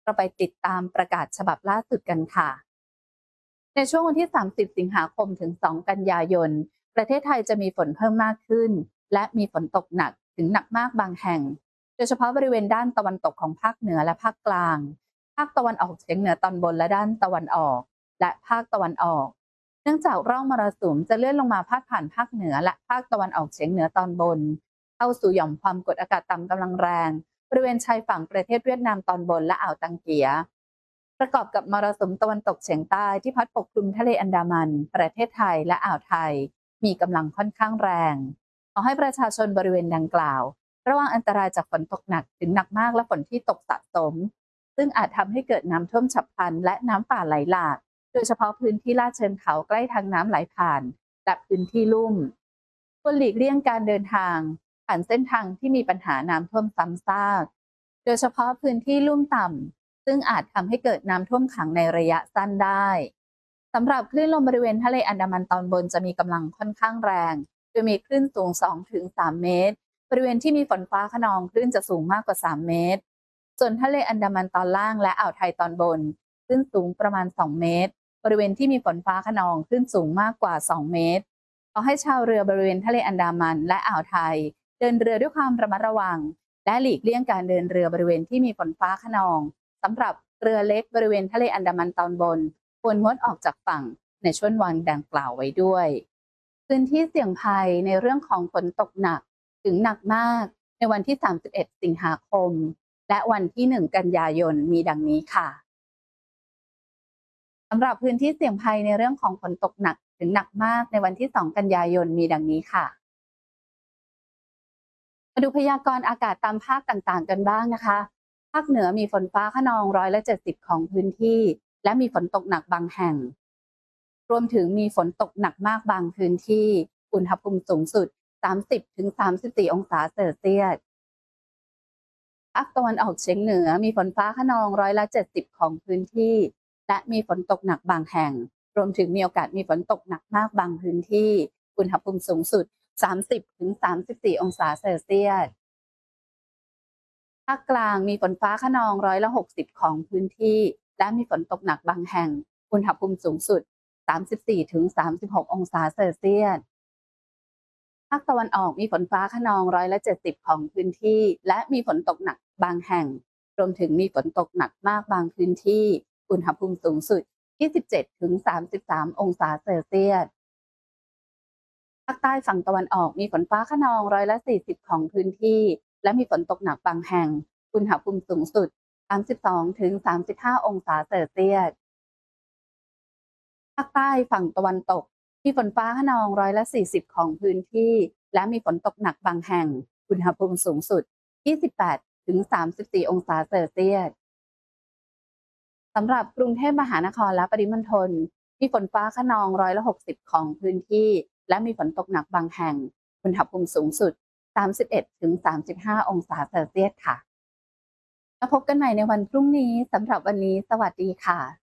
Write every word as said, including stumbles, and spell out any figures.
เราไปติดตามประกาศฉบับล่าสุดกันค่ะในช่วงวันที่ สามสิบ สิงหาคมถึง สอง กันยายน ประเทศไทยจะมีฝนเพิ่มมากขึ้นและมีฝนตกหนักถึงหนักมากบางแห่งโดยเฉพาะบริเวณด้านตะวันตกของภาคเหนือและภาคกลางภาคตะวันออกเฉียงเหนือตอนบนและด้านตะวันออกและภาคตะวันออกเนื่องจากร่องมรสุมจะเลื่อนลงมาพาดผ่านภาคเหนือและภาคตะวันออกเฉียงเหนือตอนบนเข้าสู่หย่อมความกดอากาศต่ำกำลังแรงบริเวณชายฝั่งประเทศเวียดนามตอนบนและอ่าวตังเกียประกอบกับมรสุมตะวันตกเฉียงใต้ที่พัดปกคลุมทะเลอันดามันประเทศไทยและอ่าวไทยมีกำลังค่อนข้างแรงขอให้ประชาชนบริเวณดังกล่าวระวังอันตรายจากฝนตกหนักถึงหนักมากและฝนที่ตกสะสมซึ่งอาจทำให้เกิดน้ำท่วมฉับพลันและน้ำป่าไหลหลากโดยเฉพาะพื้นที่ลาดเชิงเขาใกล้ทางน้ำไหลผ่านและพื้นที่ลุ่มควรหลีกเลี่ยงการเดินทางผ่านเส้นทางที่มีปัญหาน้ำท่วมซ้ำซากโดยเฉพาะพื้นที่ลุ่มต่ำซึ่งอาจทำให้เกิดน้ำท่วมขังในระยะสั้นได้สำหรับคลื่นลมบริเวณทะเลอันดามันตอนบนจะมีกำลังค่อนข้างแรงโดยมีคลื่นสูง สองถึงสาม เมตรบริเวณที่มีฝนฟ้าคะนองคลื่นจะสูงมากกว่า สาม เมตรส่วนทะเลอันดามันตอนล่างและอ่าวไทยตอนบนคลื่นสูงประมาณ สอง เมตรบริเวณที่มีฝนฟ้าคะนองคลื่นสูงมากกว่า สอง เมตรขอให้ชาวเรือบริเวณทะเลอันดามันและอ่าวไทยเดินเรือด้วยความระมัดระวังและหลีกเลี่ยงการเดินเรือบริเวณที่มีฝนฟ้าคะนองสำหรับเรือเล็กบริเวณทะเลอันดามันตอนบนควรงดออกจากฝั่งในช่วงวันดังกล่าวไว้ด้วยพื้นที่เสี่ยงภัยในเรื่องของฝนตกหนักถึงหนักมากในวันที่ สามสิบเอ็ด สิงหาคมและวันที่ หนึ่ง กันยายนมีดังนี้ค่ะสำหรับพื้นที่เสี่ยงภัยในเรื่องของฝนตกหนักถึงหนักมากในวันที่ สอง กันยายนมีดังนี้ค่ะมาดูพยากรณ์อากาศตามภาคต่างๆกันบ้างนะคะภาคเหนือมีฝนฟ้าคะนองร้อยละเจ็ดสิบของพื้นที่และมีฝนตกหนักบางแห่งรวมถึงมีฝนตกหนักมากบางพื้นที่อุณหภูมิสูงสุด สามสิบถึงสามสิบสี่ องศาเซลเซียสภาคตะวันออกเฉียงเหนือมีฝนฟ้าคะนองร้อยละเจ็ดสิบของพื้นที่และมีฝนตกหนักบางแห่งรวมถึงมีโอกาสมีฝนตกหนักมากบางพื้นที่อุณหภูมิสูงสุด สามสิบถึงสามสิบสี่ องศาเซลเซียสภาคกลางมีฝนฟ้าคะนองร้อยละหกสิบของพื้นที่และมีฝนตกหนักบางแห่งอุณหภูมิสูงสุด สามสิบสี่ถึงสามสิบหก องศาเซลเซียสภาคตะวันออกมีฝนฟ้าคะนองร้อยละเจ็ดสิบของพื้นที่และมีฝนตกหนักบางแห่งรวมถึงมีฝนตกหนักมากบางพื้นที่อุณหภูมิสูงสุด ยี่สิบเจ็ดถึงสามสิบสาม องศาเซลเซียสภาคใต้ฝั่งตะวันออกมีฝนฟ้าคะนองร้อยละสี่สิบของพื้นที่และมีฝนตกหนักบางแห่งอุณหภูมิสูงสุด สามสิบสองถึงสามสิบห้า องศาเซลเซียสภาคใต้ฝั่งตะวันตกมีฝนฟ้าคะนองร้อยละสี่สิบของพื้นที่และมีฝนตกหนักบางแห่งอุณหภูมิสูงสุด ยี่สิบแปดถึงสามสิบสี่ องศาเซลเซียสสำหรับกรุงเทพมหานครและปริมณฑลมีฝนฟ้าคะนองร้อยละหกสิบของพื้นที่และมีฝนตกหนักบางแห่งอุณหภูมิสูงสุด สามสิบเอ็ดถึงสามสิบห้า องศาเซลเซียสค่ะแล้วพบกันใหม่ในวันพรุ่งนี้สำหรับวันนี้สวัสดีค่ะ